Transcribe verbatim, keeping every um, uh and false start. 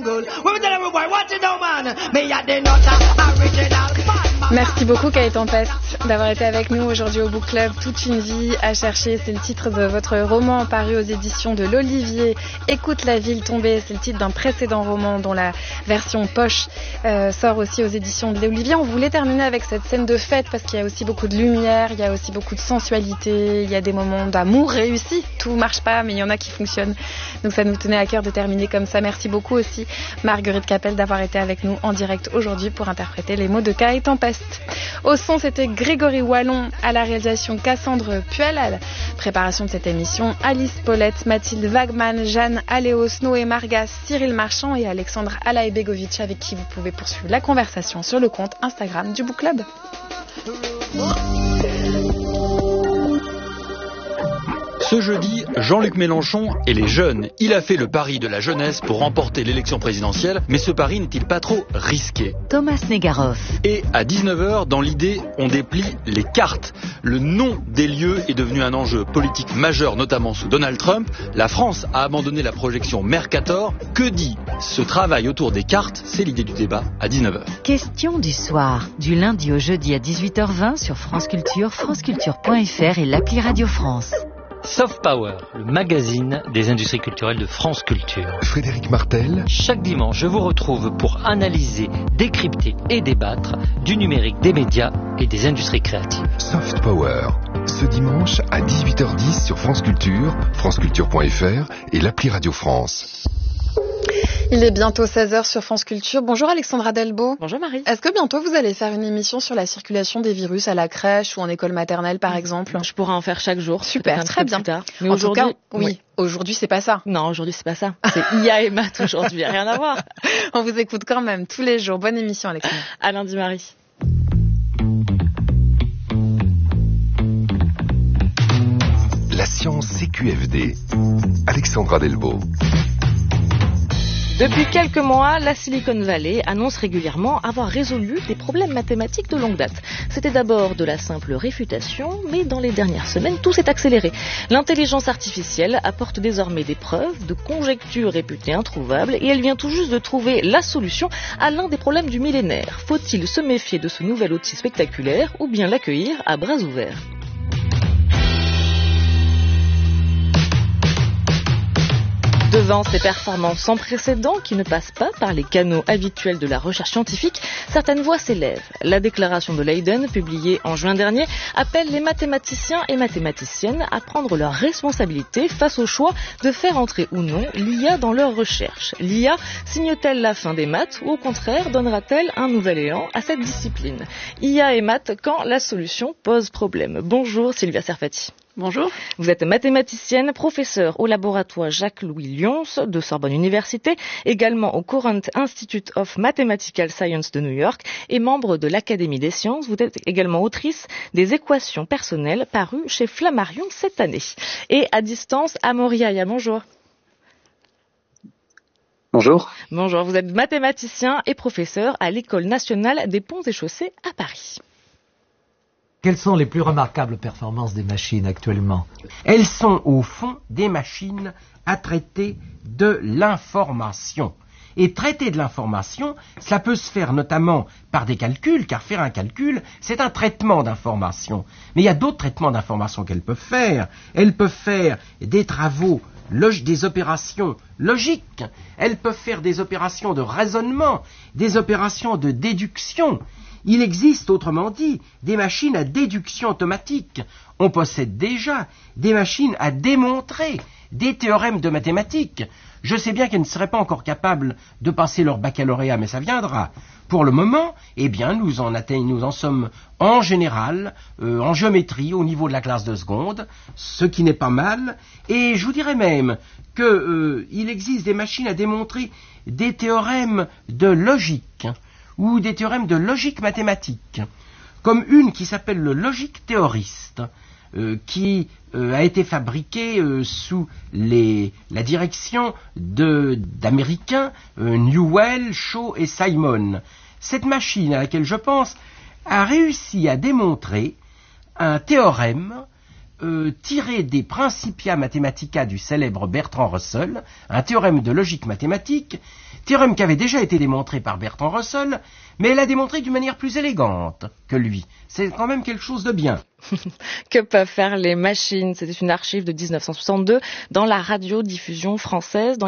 jungle. When we tell them, boy, watch it now, man. Me a the not a original man. Merci beaucoup Gaëtan Pest d'avoir été avec nous aujourd'hui au Book Club. Toute une vie à chercher, c'est le titre de votre roman paru aux éditions de l'Olivier. Écoute la ville tomber, c'est le titre d'un précédent roman dont la version poche euh, sort aussi aux éditions de l'Olivier. On voulait terminer avec cette scène de fête parce qu'il y a aussi beaucoup de lumière, il y a aussi beaucoup de sensualité, il y a des moments d'amour réussi. Tout marche pas, mais il y en a qui fonctionnent. Donc ça nous tenait à cœur de terminer comme ça. Merci beaucoup aussi Marguerite Capel d'avoir été avec nous en direct aujourd'hui pour interpréter les mots de Gaëtan Pest. Au son, c'était Grégory Wallon, à la réalisation Cassandre Puel, à la préparation de cette émission Alice Paulette, Mathilde Wagman, Jeanne Aléos, Noé Margas, Cyril Marchand et Alexandre Alaïbegovic, avec qui vous pouvez poursuivre la conversation sur le compte Instagram du Book Club. Ce jeudi, Jean-Luc Mélenchon et les jeunes. Il a fait le pari de la jeunesse pour remporter l'élection présidentielle, mais ce pari n'est-il pas trop risqué? Thomas Negaroff. Et à dix-neuf heures, dans l'idée, on déplie les cartes. Le nom des lieux est devenu un enjeu politique majeur, notamment sous Donald Trump. La France a abandonné la projection Mercator. Que dit ce travail autour des cartes? C'est l'idée du débat à dix-neuf heures. Question du soir, du lundi au jeudi à dix-huit heures vingt sur France Culture, franceculture point f r et l'appli Radio France. Soft Power, le magazine des industries culturelles de France Culture. Frédéric Martel. Chaque dimanche, je vous retrouve pour analyser, décrypter et débattre du numérique, des médias et des industries créatives. Soft Power, ce dimanche à dix-huit heures dix sur France Culture, franceculture point f r et l'appli Radio France. Il est bientôt seize heures sur France Culture. Bonjour Alexandra Delbo. Bonjour Marie. Est-ce que bientôt vous allez faire une émission sur la circulation des virus à la crèche ou en école maternelle par exemple? Je pourrais en faire chaque jour. Super, très bien. Mais en aujourd'hui, tout cas, oui, oui. Aujourd'hui c'est pas ça. Non, aujourd'hui c'est pas ça. C'est I A et maths aujourd'hui, rien à voir. On vous écoute quand même tous les jours. Bonne émission Alexandra. À lundi Marie. La science C Q F D. Alexandra Delbo. Depuis quelques mois, la Silicon Valley annonce régulièrement avoir résolu des problèmes mathématiques de longue date. C'était d'abord de la simple réfutation, mais dans les dernières semaines, tout s'est accéléré. L'intelligence artificielle apporte désormais des preuves de conjectures réputées introuvables et elle vient tout juste de trouver la solution à l'un des problèmes du millénaire. Faut-il se méfier de ce nouvel outil spectaculaire ou bien l'accueillir à bras ouverts ? Devant ces performances sans précédent qui ne passent pas par les canaux habituels de la recherche scientifique, certaines voix s'élèvent. La déclaration de Leiden, publiée en juin dernier, appelle les mathématiciens et mathématiciennes à prendre leurs responsabilités face au choix de faire entrer ou non l'I A dans leurs recherches. L'I A signe-t-elle la fin des maths ou au contraire donnera-t-elle un nouvel élan à cette discipline? I A et maths quand la solution pose problème. Bonjour Sylvia Serfati. Bonjour. Vous êtes mathématicienne, professeure au laboratoire Jacques-Louis Lyons de Sorbonne Université, également au Courant Institute of Mathematical Science de New York et membre de l'Académie des sciences. Vous êtes également autrice des équations personnelles parues chez Flammarion cette année. Et à distance, Amaury Aya, bonjour. Bonjour. Bonjour, vous êtes mathématicien et professeur à l'École nationale des ponts et chaussées à Paris. Quelles sont les plus remarquables performances des machines actuellement? Elles sont au fond des machines à traiter de l'information. Et traiter de l'information, cela peut se faire notamment par des calculs, car faire un calcul, c'est un traitement d'information. Mais il y a d'autres traitements d'information qu'elles peuvent faire. Elles peuvent faire des travaux, log- des opérations logiques. Elles peuvent faire des opérations de raisonnement, des opérations de déduction. Il existe, autrement dit, des machines à déduction automatique. On possède déjà des machines à démontrer des théorèmes de mathématiques. Je sais bien qu'elles ne seraient pas encore capables de passer leur baccalauréat, mais ça viendra. Pour le moment, eh bien, nous en atteignons, nous en sommes en général, euh, en géométrie, au niveau de la classe de seconde, ce qui n'est pas mal. Et je vous dirais même qu'il euh, existe des machines à démontrer des théorèmes de logique, ou des théorèmes de logique mathématique, comme une qui s'appelle le logique théoriste, euh, qui euh, a été fabriquée euh, sous les, la direction de, d'Américains, euh, Newell, Shaw et Simon. Cette machine à laquelle je pense a réussi à démontrer un théorème euh, tiré des Principia Mathematica du célèbre Bertrand Russell, un théorème de logique mathématique, théorème qui avait déjà été démontré par Bertrand Russell, mais elle a démontré d'une manière plus élégante que lui. C'est quand même quelque chose de bien. Que peuvent faire les machines? C'était une archive de dix-neuf cent soixante-deux dans la radiodiffusion française. Dans